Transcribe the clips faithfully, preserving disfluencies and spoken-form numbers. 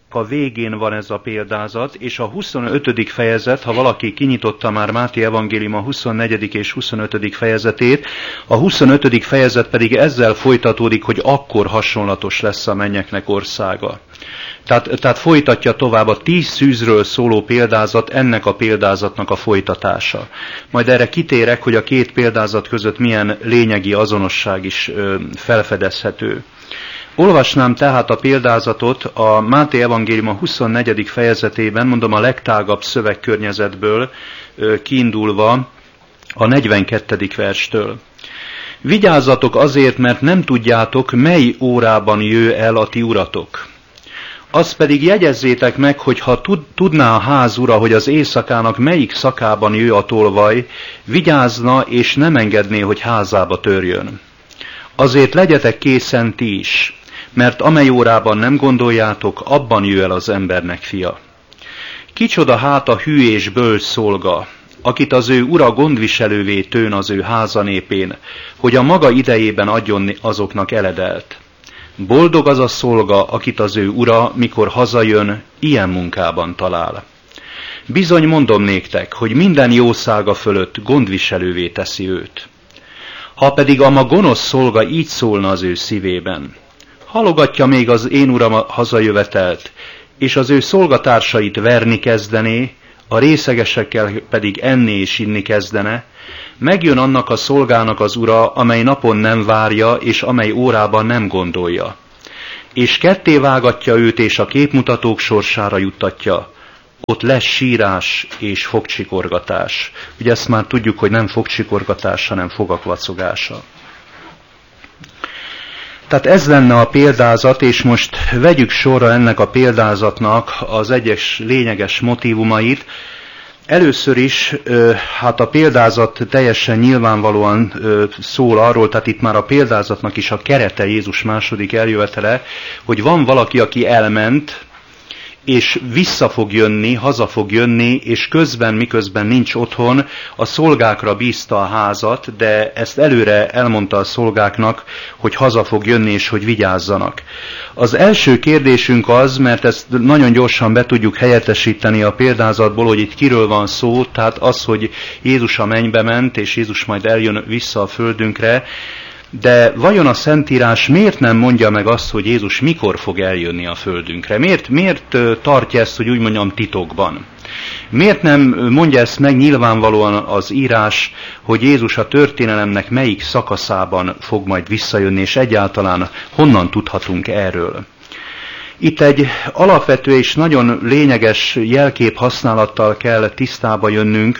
a végén van ez a példázat, és a huszonötödik fejezet, ha valaki kinyitotta már Máté evangélium a huszonnegyedik és huszonötödik fejezetét, a huszonötödik fejezet pedig ezzel folytatódik, hogy akkor hasonlatos lesz a mennyeknek országa. Tehát, tehát folytatja tovább a tíz szűzről szóló példázat, ennek a példázatnak a folytatása. Majd erre kitérek, hogy a két példázat között milyen lényegi azonosság is ö, felfedezhető. Olvasnám tehát a példázatot a Máté evangélium a huszonnegyedik fejezetében, mondom a legtágabb szövegkörnyezetből ö, kiindulva a negyvenkettedik verstől. Vigyázzatok azért, mert nem tudjátok, mely órában jő el a ti uratok. Azt pedig jegyezzétek meg, hogy ha tudná a ház ura, hogy az éjszakának melyik szakában jő a tolvaj, vigyázna és nem engedné, hogy házába törjön. Azért legyetek készen ti is, mert amely órában nem gondoljátok, abban jő el az embernek fia. Kicsoda hát a hű és bölcs szolga, akit az ő ura gondviselővé tőn az ő háza népén, hogy a maga idejében adjon azoknak eledelt. Boldog az a szolga, akit az ő ura, mikor hazajön, ilyen munkában talál. Bizony mondom néktek, hogy minden jószága fölött gondviselővé teszi őt. Ha pedig a ma gonosz szolga így szólna az ő szívében, halogatja még az én uram a hazajövetelt, és az ő szolgatársait verni kezdené, a részegesekkel pedig enni és inni kezdene, megjön annak a szolgának az ura, amely napon nem várja, és amely órában nem gondolja. És ketté vágatja őt, és a képmutatók sorsára juttatja. Ott lesz sírás és fogcsikorgatás. Ugye ezt már tudjuk, hogy nem fogcsikorgatás, hanem fogak vacogása. Tehát ez lenne a példázat, és most vegyük sorra ennek a példázatnak az egyes lényeges motívumait. Először is, hát a példázat teljesen nyilvánvalóan szól arról, tehát itt már a példázatnak is a kerete Jézus második eljövetele, hogy van valaki, aki elment, és vissza fog jönni, haza fog jönni, és közben, miközben nincs otthon, a szolgákra bízta a házat, de ezt előre elmondta a szolgáknak, hogy haza fog jönni, és hogy vigyázzanak. Az első kérdésünk az, mert ezt nagyon gyorsan be tudjuk helyettesíteni a példázatból, hogy itt kiről van szó, tehát az, hogy Jézus a mennybe ment, és Jézus majd eljön vissza a földünkre, de vajon a Szentírás miért nem mondja meg azt, hogy Jézus mikor fog eljönni a földünkre? Miért, miért tartja ezt, hogy úgy mondjam, titokban? Miért nem mondja ezt meg nyilvánvalóan az írás, hogy Jézus a történelemnek melyik szakaszában fog majd visszajönni, és egyáltalán honnan tudhatunk erről? Itt egy alapvető és nagyon lényeges jelkép használattal kell tisztába jönnünk,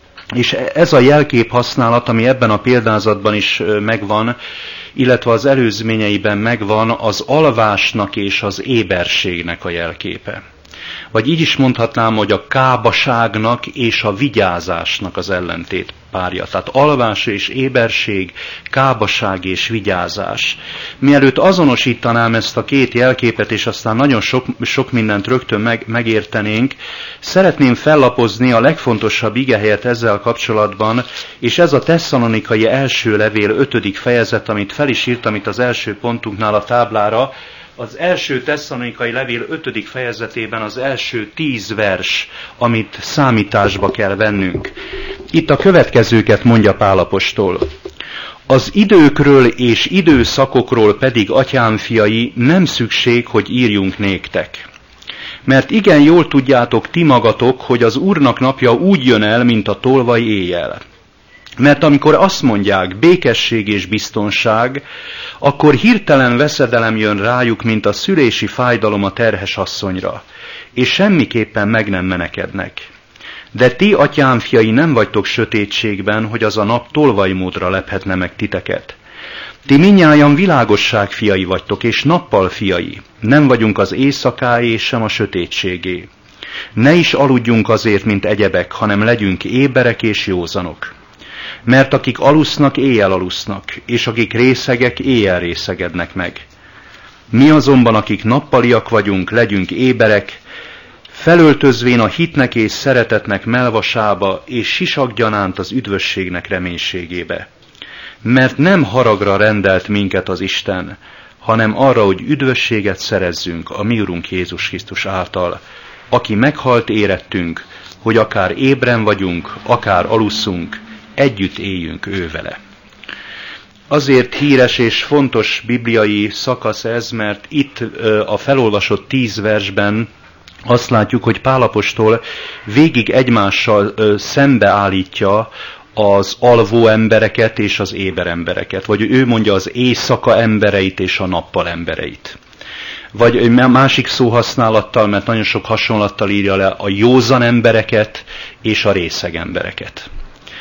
és ez a jelkép használat, ami ebben a példázatban is megvan, illetve az előzményeiben megvan, az alvásnak és az éberségnek a jelképe. Vagy így is mondhatnám, hogy a kábaságnak és a vigyázásnak az ellentét párja. Tehát alvás és éberség, kábaság és vigyázás. Mielőtt azonosítanám ezt a két jelképet, és aztán nagyon sok, sok mindent rögtön meg, megértenénk, szeretném fellapozni a legfontosabb igehelyet ezzel kapcsolatban, és ez a Tesszalonikai első levél ötödik fejezet, amit fel is írtam itt az első pontunknál a táblára. Az első Tesszalonikai levél ötödik fejezetében az első tíz vers, amit számításba kell vennünk. Itt a következőket mondja Pál apostol. Az időkről és időszakokról pedig, atyám fiai, nem szükség, hogy írjunk néktek. Mert igen jól tudjátok ti magatok, hogy az Úrnak napja úgy jön el, mint a tolvaj éjjel. Mert amikor azt mondják, békesség és biztonság, akkor hirtelen veszedelem jön rájuk, mint a szülési fájdalom a terhes asszonyra, és semmiképpen meg nem menekednek. De ti, atyám fiai, nem vagytok sötétségben, hogy az a nap tolvajmódra lephetne meg titeket. Ti mindnyájan világosság fiai vagytok, és nappal fiai. Nem vagyunk az éjszakáé, sem a sötétségé. Ne is aludjunk azért, mint egyebek, hanem legyünk éberek és józanok. Mert akik alusznak, éjjel alusznak, és akik részegek, éjjel részegednek meg. Mi azonban, akik nappaliak vagyunk, legyünk éberek, felöltözvén a hitnek és szeretetnek melvasába, és sisakgyanánt az üdvösségnek reménységébe. Mert nem haragra rendelt minket az Isten, hanem arra, hogy üdvösséget szerezzünk a mi Urunk Jézus Krisztus által, aki meghalt érettünk, hogy akár ébren vagyunk, akár alusszunk, együtt éljünk ő vele. Azért híres és fontos bibliai szakasz ez, mert itt a felolvasott tíz versben azt látjuk, hogy Pál apostol végig egymással szembeállítja az alvó embereket és az éber embereket. Vagy ő mondja az éjszaka embereit és a nappal embereit. Vagy másik szóhasználattal, mert nagyon sok hasonlattal írja le a józan embereket és a részeg embereket.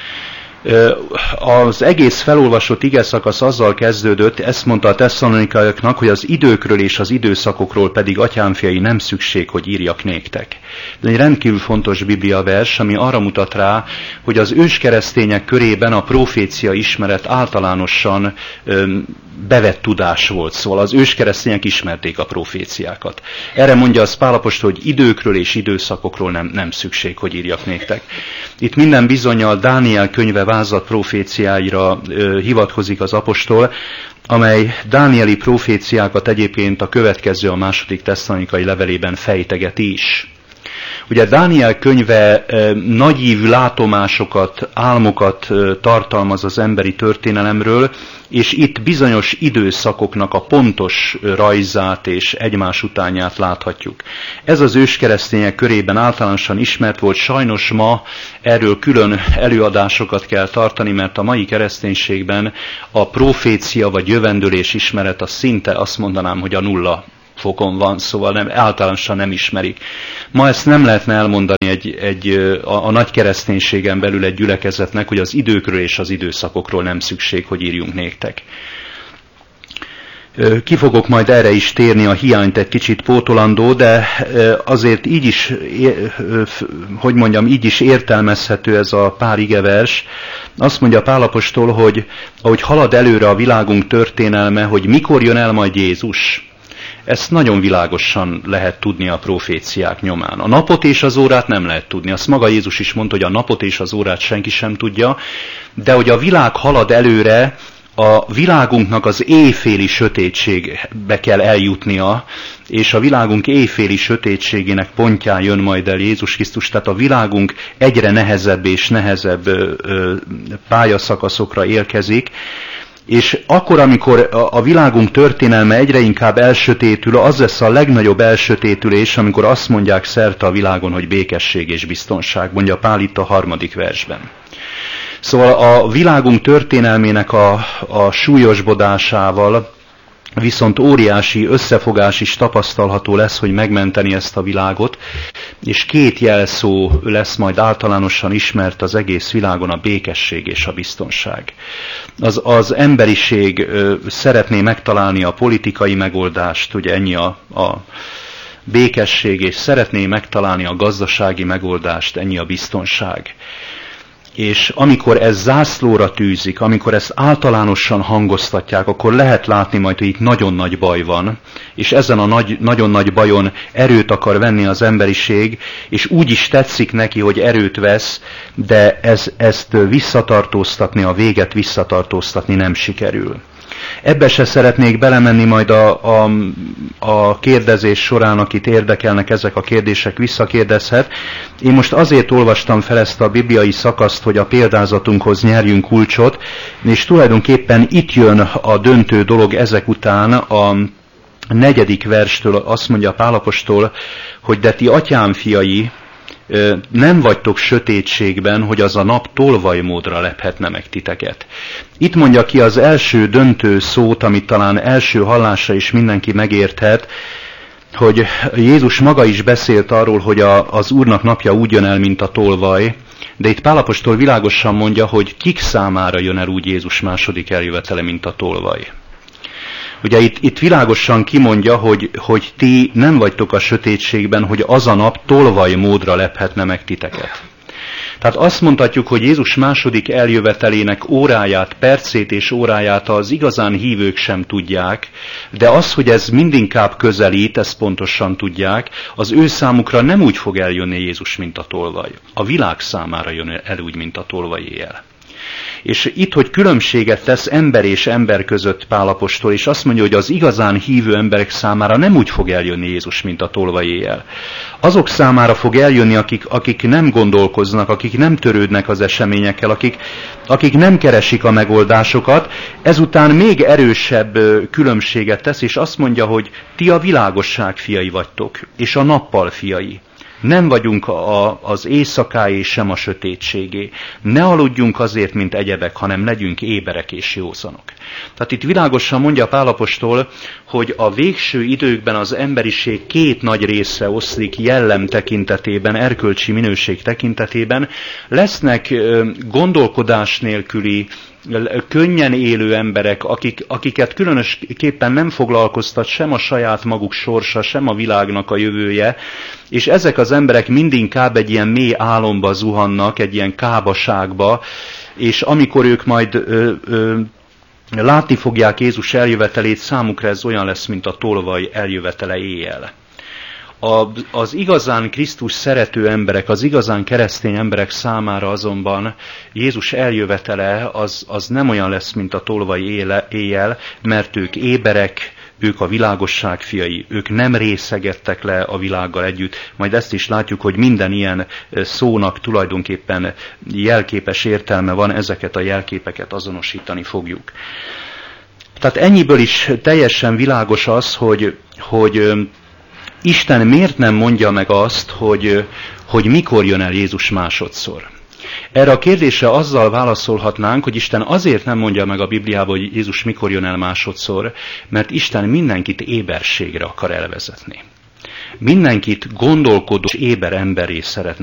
Az egész felolvasott igeszakasz azzal kezdődött, ezt mondta a tesszalonikaiaknak, hogy az időkről és az időszakokról pedig, atyámfiai, nem szükség, hogy írjak néktek. De egy rendkívül fontos bibliavers, ami arra mutat rá, hogy az őskeresztények körében a profécia ismeret általánosan öm, bevett tudás volt, szóval az őskeresztények ismerték a proféciákat. Erre mondja az Pál apostol, hogy időkről és időszakokról nem, nem szükség, hogy írjak néktek. Itt minden bizonnyal Dániel könyve vázat proféciáira ö, hivatkozik az apostol, amely dánieli proféciákat egyébként a következő, a második tesszalonikai levelében fejtegeti is. Ugye Dániel könyve e, nagyívű látomásokat, álmokat e, tartalmaz az emberi történelemről, és itt bizonyos időszakoknak a pontos rajzát és egymás utánját láthatjuk. Ez az őskeresztények körében általánosan ismert volt, sajnos ma erről külön előadásokat kell tartani, mert a mai kereszténységben a profécia vagy jövendőlés ismeret az szinte azt mondanám, hogy a nulla fokon van, szóval nem, általánosan nem ismerik. Ma ezt nem lehetne elmondani egy, egy, a, a nagy kereszténységen belül egy gyülekezetnek, hogy az időkről és az időszakokról nem szükség, hogy írjunk néktek. Ki fogok majd erre is térni, a hiányt egy kicsit pótolandó, de azért így is, hogy mondjam, így is értelmezhető ez a pár igevers. Azt mondja Pál apostol, hogy ahogy halad előre a világunk történelme, hogy mikor jön el majd Jézus, ezt nagyon világosan lehet tudni a proféciák nyomán. A napot és az órát nem lehet tudni. Azt maga Jézus is mondta, hogy a napot és az órát senki sem tudja, de hogy a világ halad előre, a világunknak az éjféli sötétségbe kell eljutnia, és a világunk éjféli sötétségének pontján jön majd el Jézus Krisztus, tehát a világunk egyre nehezebb és nehezebb pályaszakaszokra érkezik, és akkor, amikor a világunk történelme egyre inkább elsötétül, az lesz a legnagyobb elsötétülés, amikor azt mondják szerte a világon, hogy békesség és biztonság, mondja Pál itt a harmadik versben. Szóval a világunk történelmének a, a súlyosbodásával viszont óriási összefogás is tapasztalható lesz, hogy megmenteni ezt a világot, és két jelszó lesz majd általánosan ismert az egész világon, a békesség és a biztonság. Az, az emberiség ö, szeretné megtalálni a politikai megoldást, ugye ennyi a, a békesség, és szeretné megtalálni a gazdasági megoldást, ennyi a biztonság. És amikor ez zászlóra tűzik, amikor ezt általánosan hangoztatják, akkor lehet látni majd, hogy itt nagyon nagy baj van, és ezen a nagy, nagyon nagy bajon erőt akar venni az emberiség, és úgy is tetszik neki, hogy erőt vesz, de ez, ezt visszatartóztatni, a véget visszatartóztatni nem sikerül. Ebbe se szeretnék belemenni majd a, a, a kérdezés során, akit érdekelnek ezek a kérdések, visszakérdezhet. Én most azért olvastam fel ezt a bibliai szakaszt, hogy a példázatunkhoz nyerjünk kulcsot, és tulajdonképpen itt jön a döntő dolog ezek után, a negyedik verstől azt mondja Pál apostol, hogy de ti atyám fiai, nem vagytok sötétségben, hogy az a nap tolvajmódra lephetne meg titeket. Itt mondja ki az első döntő szót, amit talán első hallásra is mindenki megérthet, hogy Jézus maga is beszélt arról, hogy a, az Úrnak napja úgy jön el, mint a tolvaj, de itt Pál apostol világosan mondja, hogy kik számára jön el úgy Jézus második eljövetele, mint a tolvaj. Ugye itt, itt világosan kimondja, hogy, hogy ti nem vagytok a sötétségben, hogy az a nap tolvaj módra lephetne meg titeket. Tehát azt mondhatjuk, hogy Jézus második eljövetelének óráját, percét és óráját az igazán hívők sem tudják, de az, hogy ez mindinkább közelít, ezt pontosan tudják, az ő számukra nem úgy fog eljönni Jézus, mint a tolvaj. A világ számára jön el úgy, mint a tolvaj éjjel. És itt, hogy különbséget tesz ember és ember között Pál apostol, és azt mondja, hogy az igazán hívő emberek számára nem úgy fog eljönni Jézus, mint a tolvaj éjjel. Azok számára fog eljönni, akik, akik nem gondolkoznak, akik nem törődnek az eseményekkel, akik, akik nem keresik a megoldásokat, ezután még erősebb különbséget tesz, és azt mondja, hogy ti a világosság fiai vagytok, és a nappal fiai. Nem vagyunk a, az éjszakáé sem a sötétségé. Ne aludjunk azért, mint egyebek, hanem legyünk éberek és józanok. Tehát itt világosan mondja Pál apostol, hogy a végső időkben az emberiség két nagy részre oszlik jellem tekintetében, erkölcsi minőség tekintetében. Lesznek gondolkodás nélküli, könnyen élő emberek, akik, akiket különösképpen nem foglalkoztat sem a saját maguk sorsa, sem a világnak a jövője, és ezek az emberek mindinkább egy ilyen mély álomba zuhannak, egy ilyen kábaságba, és amikor ők majd ö, ö, látni fogják Jézus eljövetelét, számukra ez olyan lesz, mint a tolvaj eljövetele éjjel. A, az igazán Krisztus szerető emberek, az igazán keresztény emberek számára azonban Jézus eljövetele az, az nem olyan lesz, mint a tolvaj éjjel, mert ők éberek, ők a világosság fiai, ők nem részegedtek le a világgal együtt. Majd ezt is látjuk, hogy minden ilyen szónak tulajdonképpen jelképes értelme van, ezeket a jelképeket azonosítani fogjuk. Tehát ennyiből is teljesen világos az, hogy, hogy Isten miért nem mondja meg azt, hogy, hogy mikor jön el Jézus másodszor? Erre a kérdésre azzal válaszolhatnánk, hogy Isten azért nem mondja meg a Bibliában, hogy Jézus mikor jön el másodszor, mert Isten mindenkit éberségre akar elvezetni. Mindenkit gondolkodó, éber emberré szeretne